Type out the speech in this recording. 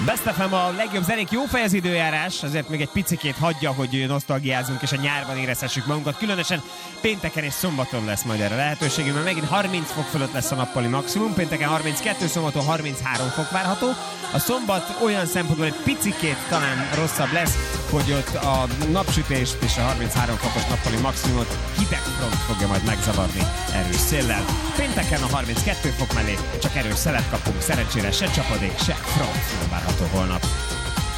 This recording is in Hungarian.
Best FM a legjobb zenék, jó fej az időjárás, azért még egy picikét hagyja, hogy nosztalgiázunk és a nyárban érezhessük magunkat. Különösen pénteken és szombaton lesz majd erre lehetőségünk, mert megint 30 fok fölött lesz a nappali maximum, pénteken 32, szombaton 33 fok várható. A szombat olyan szempontból egy picikét talán rosszabb lesz, hogy ott a napsütést és a 33 fokos nappali maximumot hideg front fogja majd megzavarni erős széllel. Pénteken a 32 fok mellé csak erős szelet kapunk, szerencsére se csapadék, se front nem várható holnap.